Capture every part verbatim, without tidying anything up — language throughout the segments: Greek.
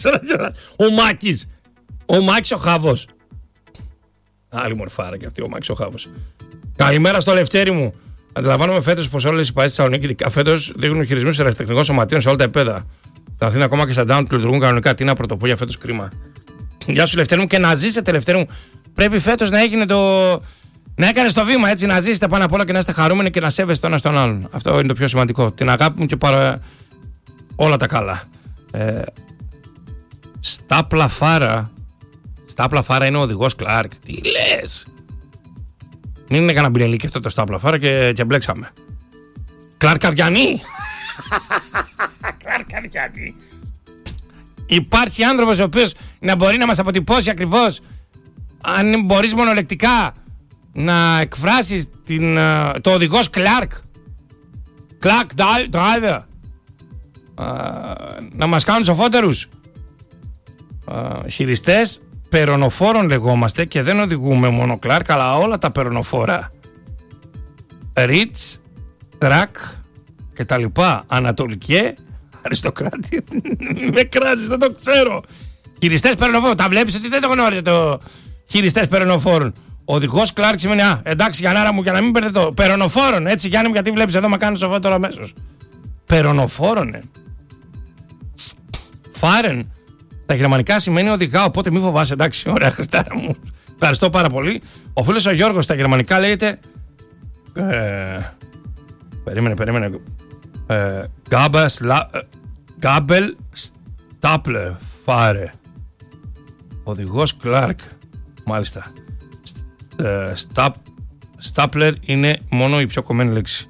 Ο Μάκης. Ο Μάκης ο Χάβος. Άλλη μορφάρα και αυτή ο Μάκης ο Χάβος. Καλημέρα στο Λευτέρι μου. Αντιλαμβάνομαι φέτος πως όλες οι παέσεις της Θεσσαλονίκη, ειδικά φέτος, δείχνουν χειρισμούς ερασιτεχνικών σωματείων σε όλα τα επίπεδα. Στην Αθήνα, ακόμα και στα down του λειτουργούν κανονικά. Τι να πρωτοπώ για φέτος, κρίμα. Γεια σου, Λευτέρι μου, και να ζήσετε, Λευτέρι μου. Πρέπει φέτος να έγινε το. Να έκανε το βήμα, έτσι, να ζήσετε πάνω απ' όλα και να είστε χαρούμενοι και να σέβεστε τον ένα στον άλλον. Αυτό είναι το πιο σημαντικό. Την αγάπη μου και παρα... όλα τα καλά. Ε... Στα πλαφάρα. Στα πλαφάρα είναι ο οδηγός Κλάρκ. Τι λες? Μην είναι κανένα μπινελί και αυτό το στα πλαφάρα και, και μπλέξαμε. Κλάρκ Καδιανή. Κλάρκ Καδιανή. Υπάρχει άνθρωπος ο οποίος να μπορεί να μας αποτυπώσει ακριβώς, αν μπορείς μονολεκτικά να εκφράσεις την, το οδηγός Κλάρκ. Κλάρκ driver. Να μας κάνουν σοφότερους. Χειριστές περονοφόρων λεγόμαστε και δεν οδηγούμε μόνο Κλάρκ, αλλά όλα τα περονοφόρα. Ριτς, Τρακ και τα λοιπά. Ανατολικέ, αριστοκράτη. Με κράζεις, δεν το ξέρω. Χειριστές περονοφόρων. Τα βλέπεις ότι δεν το γνώριζε το χειριστές περονοφόρων. Ο οδηγός Κλάρκ σημαίνει, α, εντάξει, Γιαννάρα μου, για να μην μπερδευτώ. Περονοφόρων, έτσι, Γιάννη μου, γιατί βλέπεις εδώ, μα κάνεις σοφότερο αμέσως. Περονοφόρων, ε. Φάρεν. Τα γερμανικά σημαίνει οδηγά, οπότε μη φοβάσαι, εντάξει, ωραία, Χριστάρα μου. Ευχαριστώ πάρα πολύ. Ο φίλος ο Γιώργος στα γερμανικά λέγεται. Ε, περίμενε, περίμενε. Ε, Γκάμπελ Στάπλερ. Φάρε. Οδηγός Κλάρκ. Μάλιστα. Ε, σταπ, Στάπλερ είναι μόνο η πιο κομμένη λέξη.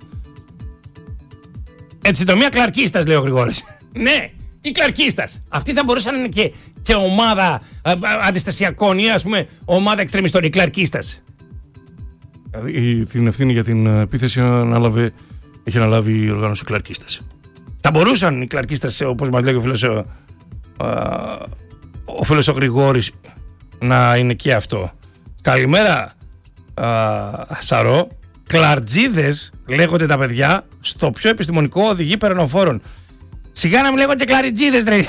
Έτσι, συντομία Κλαρκίστας, λέει ο Γρηγόρης. Ναι! Οι Κλαρκίστας. Αυτοί θα μπορούσαν να είναι και, και ομάδα α, α, αντιστασιακών ή, ας πούμε, ομάδα εξτρεμιστών. Οι Κλαρκίστας. Δηλαδή την ευθύνη για την επίθεση ανάλαβε, έχει αναλάβει η οργάνωση Κλαρκίστας. Θα μπορούσαν οι Κλαρκίστας, όπως μας λέει ο φίλος ο, α, ο, φίλος ο Γρηγόρης, να είναι και αυτό. Καλημέρα, α, Σαρό. Κλαρτζίδες λέγονται τα παιδιά στο πιο επιστημονικό οδηγή περανοφόρων. Σιγά να μην λέγονται και κλαριτζίδες, ρε.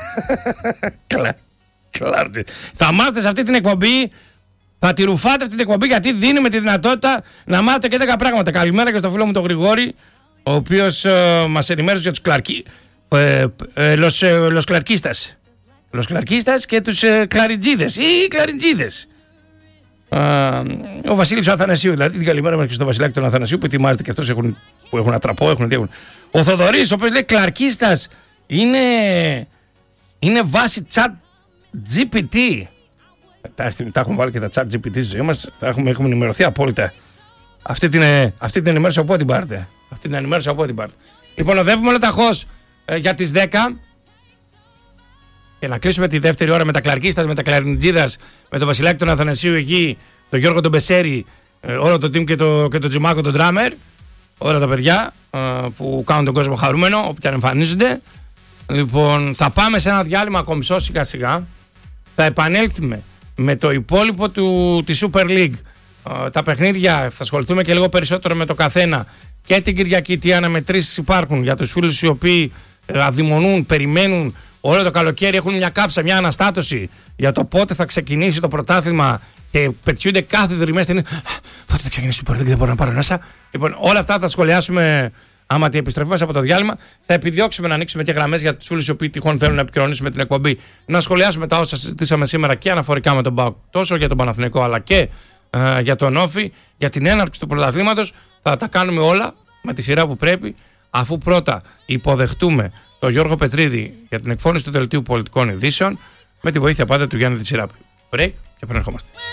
Θα μάθετε σε αυτή την εκπομπή, θα τη ρουφάτε αυτή την εκπομπή, γιατί δίνουμε τη δυνατότητα να μάθετε και δέκα πράγματα. Καλημέρα και στο φίλο μου τον Γρηγόρη, ο οποίος ε, μας ενημέρωσε για τους κλαρκί, ε, ε, los, ε, los κλαρκίστας. Los κλαρκίστας και τους ε, κλαριτζίδες ή κλαριτζίδες. Uh, ο Βασίλης ο Αθανασίου, δηλαδή την καλημέρα μας και στο Βασιλάκι τον Αθανασίου που ετοιμάζεται και αυτός έχουν, που έχουν ατραπώ, έχουν, έχουν. Ο Θοδωρής, ο οποίος λέει Κλαρκίστας είναι, είναι βάση chat τζι πι τι. Τα, τα έχουμε βάλει και τα chat τζι πι τι στη ζωή μας, τα έχουμε, έχουμε ενημερωθεί απόλυτα. Αυτή την, αυτή την ενημέρωση από την πάρτε. Αυτή την ενημέρωση από την πάρτε. Λοιπόν, οδεύουμε όλα τα χως ε, για τις δέκα. Και να κλείσουμε τη δεύτερη ώρα με τα Κλαρκίστας, με τα Κλαριτζίδας, με τον Βασιλάκη τον Αθανασίου εκεί, τον Γιώργο τον Μπεσέρη, όλο το team και το, και το Τζιμάκο τον Drummer, όλα τα παιδιά ε, που κάνουν τον κόσμο χαρούμενο, όπου και αν εμφανίζονται. Λοιπόν, θα πάμε σε ένα διάλειμμα κομψό σιγά σιγά. Θα επανέλθουμε με το υπόλοιπο του, της Super League. Ε, τα παιχνίδια, θα ασχοληθούμε και λίγο περισσότερο με το καθένα. Και την Κυριακή τι αναμετρήσεις υπάρχουν για τους φίλους οι οποίοι ε, αδειμονούν, περιμένουν. Όλο το καλοκαίρι έχουν μια κάψα, μια αναστάτωση για το πότε θα ξεκινήσει το πρωτάθλημα και πετιούνται κάθε δρυμές. Πότε θα ξεκινήσει η Super League, δεν μπορώ να πάρω ανάσα. Λοιπόν, όλα αυτά θα σχολιάσουμε άμα τη επιστροφή μας από το διάλειμμα. Θα επιδιώξουμε να ανοίξουμε και γραμμές για τους φίλους οι οποίοι τυχόν θέλουν να επικοινωνήσουμε την εκπομπή. Να σχολιάσουμε τα όσα συζητήσαμε σήμερα και αναφορικά με τον ΠΑΟΚ, τόσο για τον Παναθηναϊκό αλλά και ε, για τον Όφη, για την έναρξη του πρωταθλήματος. Θα τα κάνουμε όλα με τη σειρά που πρέπει, αφού πρώτα υποδεχτούμε τον Γιώργο Πετρίδη για την εκφώνηση του δελτίου πολιτικών ειδήσεων με τη βοήθεια πάντα του Γιάννη Διτσιράπη. Break και επανερχόμαστε.